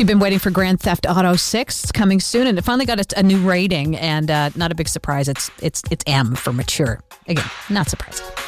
you've been waiting for Grand Theft Auto 6, it's coming soon, and it finally got a new rating, and not a big surprise. It's M for mature. Again, not surprising.